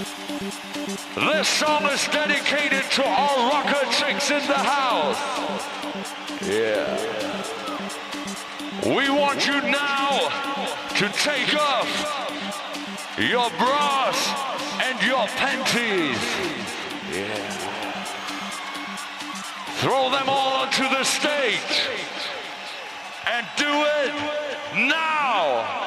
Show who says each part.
Speaker 1: This song is dedicated to all rocker chicks in the house. Yeah. We want you now to take off your bras and your panties. Yeah. Throw them all onto the stage and do it now.